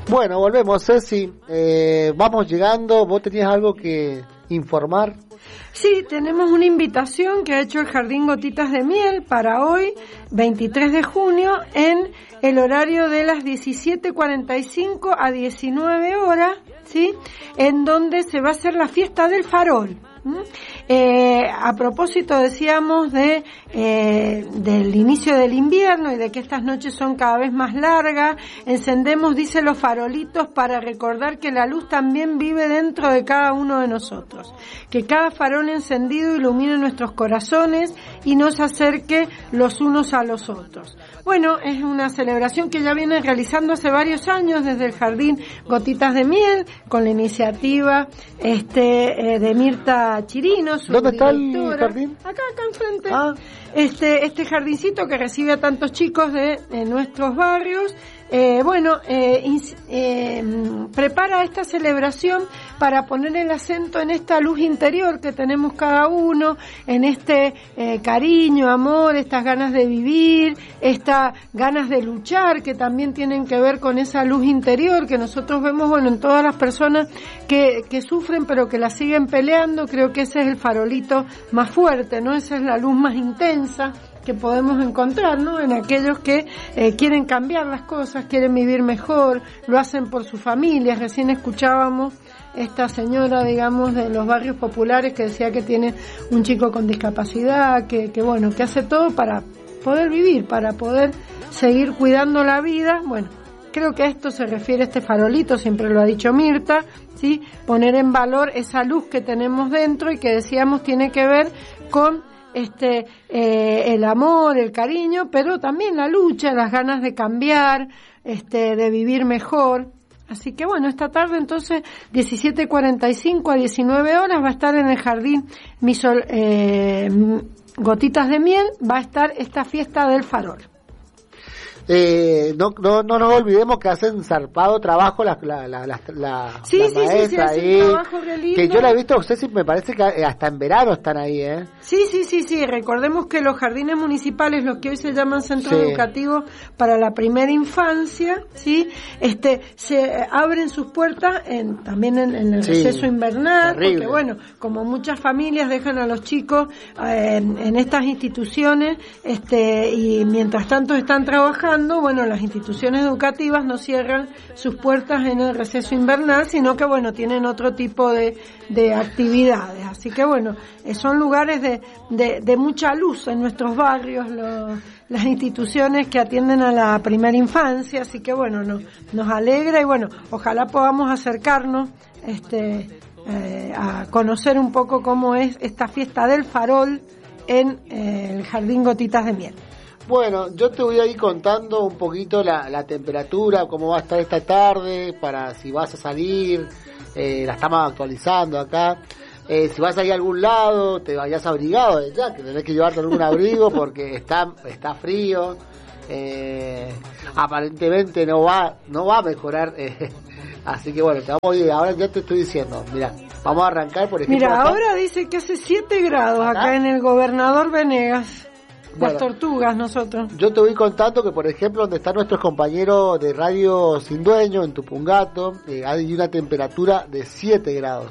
Bueno, volvemos, Ceci. Vamos llegando. ¿Vos tenías algo que informar? Sí, tenemos una invitación que ha hecho el Jardín Gotitas de Miel para hoy, 23 de junio, en el horario de las 17:45 a 19 horas, ¿sí? En donde se va a hacer la fiesta del farol. A propósito, decíamos del inicio del invierno y de que estas noches son cada vez más largas, encendemos, dice, los farolitos para recordar que la luz también vive dentro de cada uno de nosotros, que cada farol encendido ilumine nuestros corazones y nos acerque los unos a los otros. Bueno, es una celebración que ya viene realizando hace varios años desde el Jardín Gotitas de Miel, con la iniciativa de Mirta Chirino. ¿Dónde está el jardín? Acá enfrente. Este jardincito que recibe a tantos chicos de nuestros barrios. Prepara esta celebración para poner el acento en esta luz interior que tenemos cada uno, en este cariño, amor, estas ganas de vivir, estas ganas de luchar que también tienen que ver con esa luz interior que nosotros vemos, en todas las personas que sufren pero que la siguen peleando. Creo que ese es el farolito más fuerte, ¿no? Esa es la luz más intensa que podemos encontrar, ¿no? En aquellos que quieren cambiar las cosas, quieren vivir mejor, lo hacen por sus familias. Recién escuchábamos esta señora, digamos, de los barrios populares que decía que tiene un chico con discapacidad, que hace todo para poder vivir, para poder seguir cuidando la vida. Bueno, creo que a esto se refiere este farolito, siempre lo ha dicho Mirta, ¿sí? Poner en valor esa luz que tenemos dentro y que decíamos tiene que ver con el amor, el cariño, pero también la lucha, las ganas de cambiar, de vivir mejor. Así que esta tarde entonces 17:45 a 19 horas va a estar en el Jardín Gotitas de Miel, va a estar esta fiesta del farol. No nos olvidemos que hacen zarpado trabajo la maestra ahí, que yo la he visto, no sé si me parece que hasta en verano están ahí, Sí, recordemos que los jardines municipales, los que hoy se llaman centros educativos para la primera infancia, sí, se abren sus puertas también en el receso invernal, terrible. Porque como muchas familias dejan a los chicos en estas instituciones, y mientras tanto están trabajando, las instituciones educativas no cierran sus puertas en el receso invernal, sino que tienen otro tipo de actividades. Así que son lugares de mucha luz en nuestros barrios, las instituciones que atienden a la primera infancia. Así que nos alegra y ojalá podamos acercarnos a conocer un poco cómo es esta fiesta del farol en el Jardín Gotitas de Miel. Bueno, yo te voy a ir contando un poquito la temperatura, cómo va a estar esta tarde, para si vas a salir, la estamos actualizando acá. Si vas a ir a algún lado, te vayas abrigado ya, que tenés que llevarte algún abrigo porque está frío. Aparentemente no va a mejorar, así que ahora ya te estoy diciendo, mira, vamos a arrancar por ejemplo. Mira, ahora dice que hace 7 grados acá en el Gobernador Venegas. Las tortugas, nosotros. Yo te voy contando que, por ejemplo, donde están nuestros compañeros de Radio Sin Dueño, en Tupungato, hay una temperatura de 7 grados.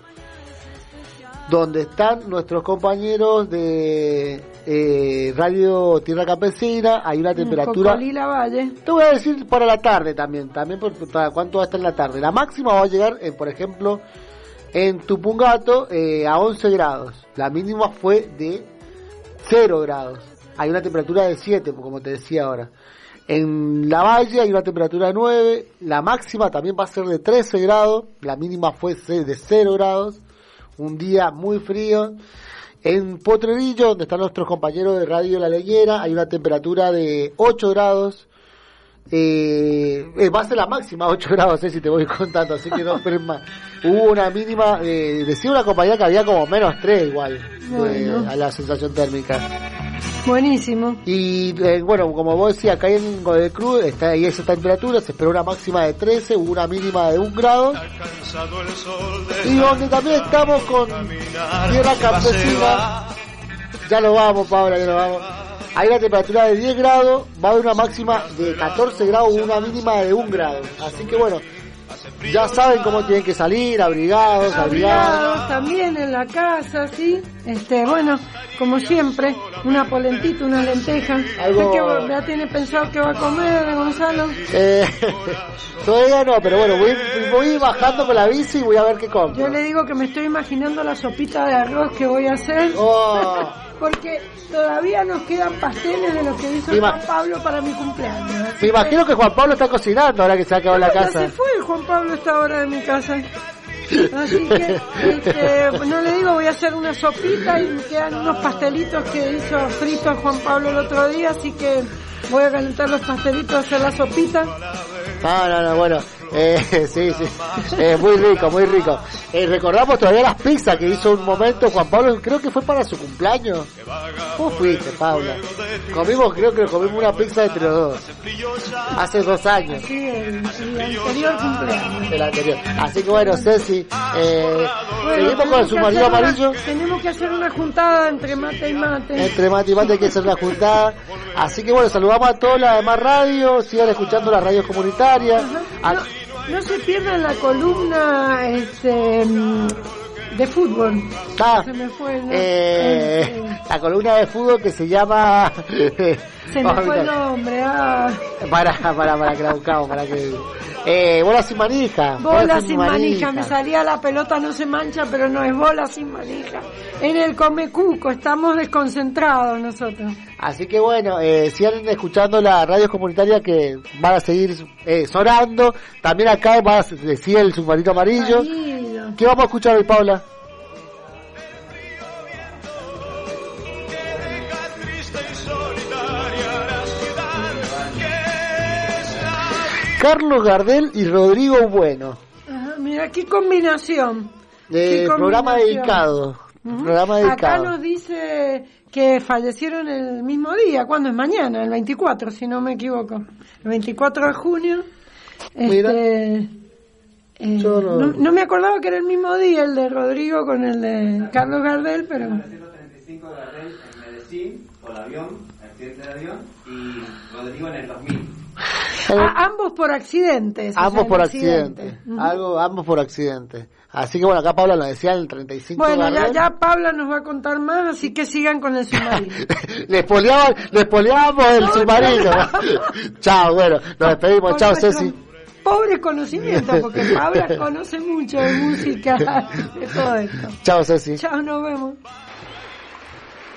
Donde están nuestros compañeros de Radio Tierra Campesina, hay una temperatura... Cocolila Valle. Te voy a decir para la tarde también para cuánto va a estar en la tarde. La máxima va a llegar, por ejemplo, en Tupungato, a 11 grados. La mínima fue de 0 grados. Hay una temperatura de 7, como te decía ahora. En la Valle hay una temperatura de 9. La máxima también va a ser de 13 grados. La mínima fue de 0 grados. Un día muy frío. En Potrerillo, donde están nuestros compañeros de Radio La Leñera, hay una temperatura de 8 grados. Va a ser la máxima 8 grados, si te voy contando, así que no esperes más. Hubo una mínima, decía una compañera que había como menos 3 igual, a la sensación térmica. Buenísimo. Y como vos decías, acá en Godoy Cruz está ahí esa temperatura, se esperó una máxima de 13, hubo una mínima de 1 grado. Y donde también estamos con Tierra Campesina, ya lo vamos, Paula, ya lo vamos. hay una temperatura de 10 grados, va a haber una máxima de 14 grados y una mínima de 1 grado. Así que bueno, ya saben cómo tienen que salir, abrigados. También en la casa, sí. Bueno, como siempre, una polentita, una lenteja. Algo... ¿Qué ya tiene pensado que va a comer, Gonzalo? Todavía no, pero bueno, voy bajando con la bici y voy a ver qué compro. Yo le digo que me estoy imaginando la sopita de arroz que voy a hacer. Oh. Porque todavía nos quedan pasteles de lo que hizo Juan Pablo para mi cumpleaños. Me imagino que Juan Pablo está cocinando ahora que se ha acabado la casa. Ya se fue Juan Pablo a esta hora de mi casa. Así que, no le digo, voy a hacer una sopita y me quedan unos pastelitos que hizo frito Juan Pablo el otro día, así que voy a calentar los pastelitos, hacer la sopita. No, bueno. Sí. Muy rico. Recordamos todavía las pizzas que hizo un momento Juan Pablo, creo que fue para su cumpleaños. ¿Cómo fuiste, Paula? Creo que comimos una pizza entre los dos. Hace 2 años. Sí, el anterior cumpleaños. El anterior. Así que bueno, Ceci, seguimos con el submarino amarillo. Tenemos que hacer una juntada entre mate y mate. Entre mate y mate hay que hacer una juntada. Así que bueno, saludamos a todas las demás radios, sigan escuchando las radios comunitarias. No se pierdan la columna de fútbol. Se me fue, ¿no? La columna de fútbol que se llama... Se me fue el nombre. Para que la buscamos, para que... bola sin manija. Bola sin manija. Me salía la pelota no se mancha, pero no es bola sin manija. En el Comecuco, estamos desconcentrados nosotros. Así que bueno, sigan escuchando las radios comunitarias que van a seguir sonando. También acá va a decir el submarino amarillo. ¿Qué vamos a escuchar hoy, Paula? Carlos Gardel y Rodrigo Bueno. Ajá, mira, qué combinación. Programa dedicado. Acá nos dice que fallecieron el mismo día. ¿Cuándo es? Mañana, el 24, si no me equivoco. El 24 de junio. No me acordaba que era el mismo día el de Rodrigo con el de Carlos Gardel, pero... 1935 Gardel en Medellín, por avión, accidente de avión, y Rodrigo en el 2000. Ambos por accidentes. Ambos por accidente. Ambos por accidente. Así que bueno, acá Paula lo decía en el 35. Bueno, ya Paula nos va a contar más, así que sigan con el submarino. Les poleamos el submarino. Chao, bueno, nos despedimos. Chao, Ceci. Pobres conocimientos, porque Paula conoce mucho de música, de todo esto. Chao, Ceci. Chao, nos vemos.